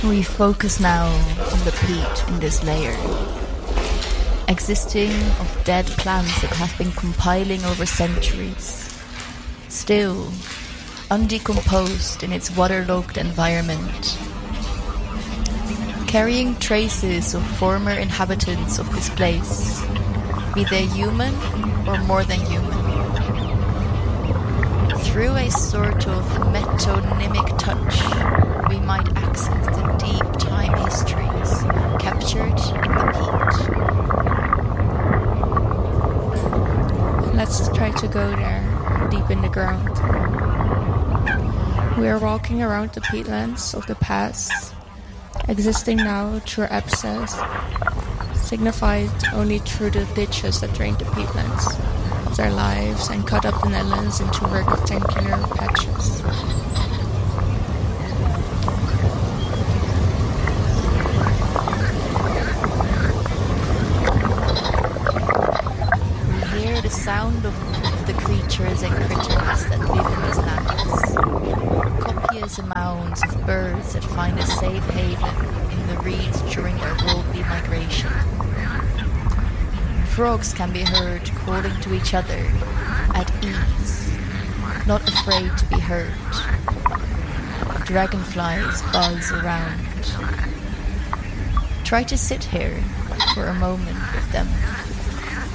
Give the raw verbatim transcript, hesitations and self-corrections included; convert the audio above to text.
We focus now on the peat in this layer, existing of dead plants that have been compiling over centuries, still undecomposed in its waterlogged environment, carrying traces of former inhabitants of this place, be they human or more than human. Through a sort of metonymic touch, we might access the deep time histories captured in the peat. Let's try to go there, deep in the ground. We are walking around the peatlands of the past, existing now through abscess, signified only through the ditches that drained the peatlands of their lives and cut up the Netherlands into rectangular patches. We hear the sound of the creatures and critters that live in these lands. Copious amounts of birds that find a safe haven in the reeds during their worldly migration. Frogs can be heard calling to each other at ease, not afraid to be heard. Dragonflies buzz around. Try to sit here for a moment with them.